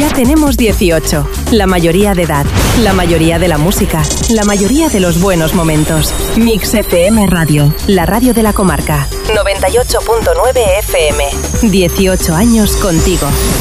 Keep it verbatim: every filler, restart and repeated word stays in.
Ya tenemos dieciocho. La mayoría de edad, la mayoría de la música, la mayoría de los buenos momentos. Mix F M Radio, la radio de la comarca. noventa y ocho punto nueve F M. dieciocho años contigo.